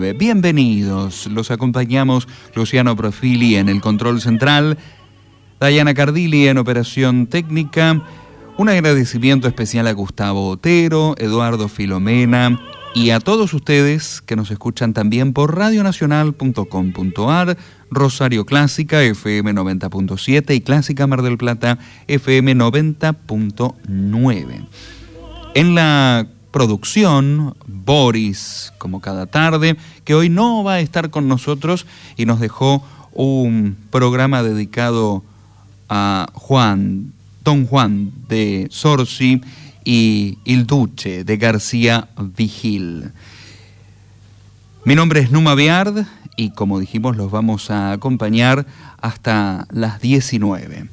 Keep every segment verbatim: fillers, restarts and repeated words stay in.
Bienvenidos, los acompañamos Luciano Profili en el control central, Dayana Cardilli en operación técnica. Un agradecimiento especial a Gustavo Otero, Eduardo Filomena y a todos ustedes que nos escuchan también por radio nacional punto com punto a r, Rosario Clásica F M noventa punto siete y Clásica Mar del Plata F M noventa punto nueve. En la producción, Boris, como cada tarde, que hoy no va a estar con nosotros y nos dejó un programa dedicado a Juan, Don Juan de Zorzi y Il Duce de García Vigil. Mi nombre es Numa Beard y como dijimos los vamos a acompañar hasta las diecinueve.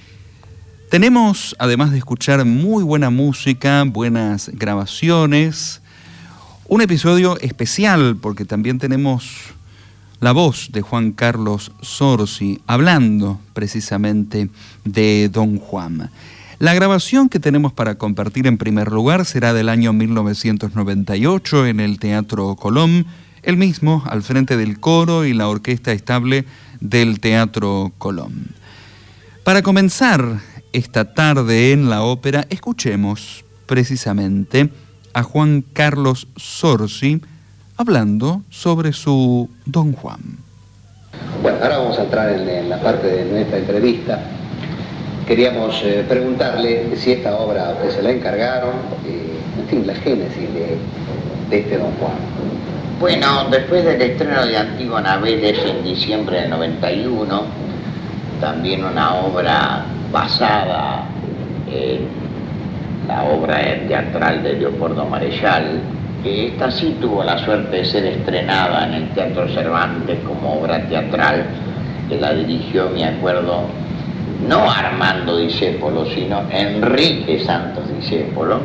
Tenemos, además de escuchar muy buena música, buenas grabaciones, un episodio especial porque también tenemos la voz de Juan Carlos Zorzi hablando precisamente de Don Juan. La grabación que tenemos para compartir en primer lugar será del año mil novecientos noventa y ocho en el Teatro Colón, el mismo al frente del coro y la orquesta estable del Teatro Colón. Para comenzar esta tarde en la ópera, escuchemos precisamente a Juan Carlos Zorzi hablando sobre su Don Juan. Bueno, ahora vamos a entrar en, en la parte de nuestra entrevista. Queríamos eh, preguntarle si esta obra a usted se la encargaron, eh, en fin, la génesis de, de este Don Juan. Bueno, después del estreno de Antígona Vélez en diciembre del noventa y uno, también una obra basada en la obra teatral de Leopoldo Marechal, que esta sí tuvo la suerte de ser estrenada en el Teatro Cervantes como obra teatral, que la dirigió, me acuerdo, no Armando Discépolo, sino Enrique Santos Discépolo.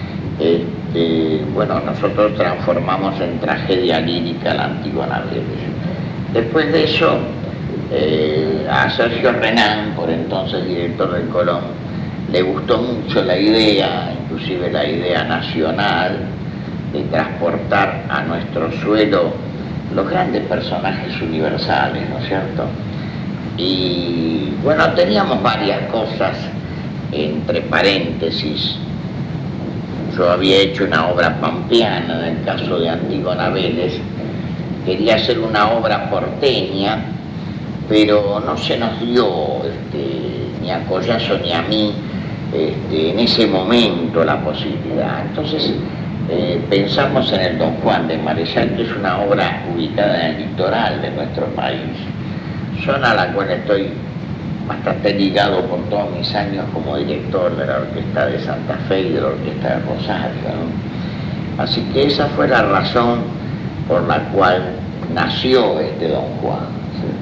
Este, bueno, nosotros transformamos en tragedia lírica la Antígona Vélez. Después de eso, Eh, a Sergio Renán, por entonces director del Colón, le gustó mucho la idea, inclusive la idea nacional, de transportar a nuestro suelo los grandes personajes universales, ¿no es cierto? Y bueno, teníamos varias cosas entre paréntesis. Yo había hecho una obra pampeana en el caso de Antígona Vélez, quería hacer una obra porteña, pero no se nos dio este, ni a Collazo ni a mí este, en ese momento la posibilidad. Entonces eh, pensamos en el Don Juan de Marechal, que es una obra ubicada en el litoral de nuestro país, zona a la cual estoy bastante ligado por todos mis años como director de la Orquesta de Santa Fe y de la Orquesta de Rosario, ¿no? Así que esa fue la razón por la cual nació este Don Juan.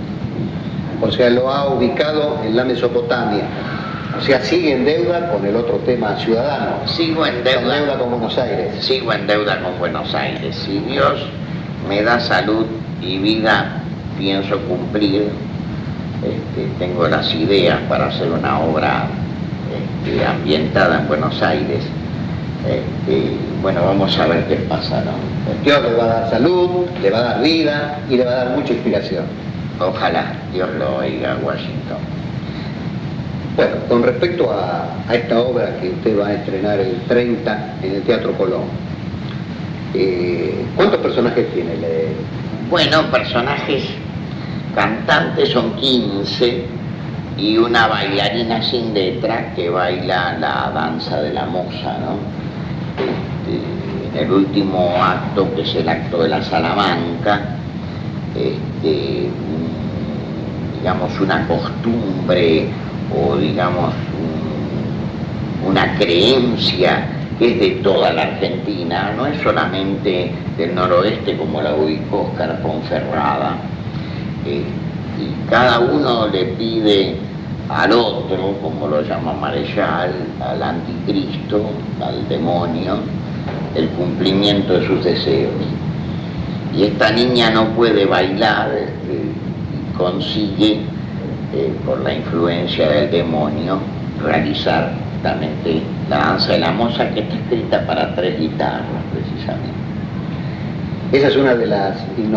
O sea, lo ha ubicado en la Mesopotamia. O sea, sigue en deuda con el otro tema ciudadano. Sigo en deuda. En deuda con Buenos Aires. Sigo en deuda con Buenos Aires. Si Dios me da salud y vida, pienso cumplir. Este, tengo las ideas para hacer una obra este, ambientada en Buenos Aires. Este, bueno, vamos a ver qué pasa, ¿no? Dios le va a dar salud, le va a dar vida y le va a dar mucha inspiración. Ojalá Dios lo oiga, Washington. Bueno, con respecto a, a esta obra que usted va a estrenar el treinta en el Teatro Colón, eh, ¿cuántos personajes tiene? Le... Bueno, personajes cantantes son quince y una bailarina sin letra que baila la danza de la moza, ¿no? Este, en el último acto, que es el acto de la Salamanca, este, digamos una costumbre o digamos un, una creencia que es de toda la Argentina, no es solamente del noroeste como la ubicó Oscar Ponferrada, eh, y cada uno le pide al otro, como lo llama Marechal, al anticristo, al demonio, el cumplimiento de sus deseos. Y esta niña no puede bailar, este, y consigue, eh, por la influencia del demonio, realizar justamente la danza de la moza, que está escrita para tres guitarras, precisamente. Esa es una de las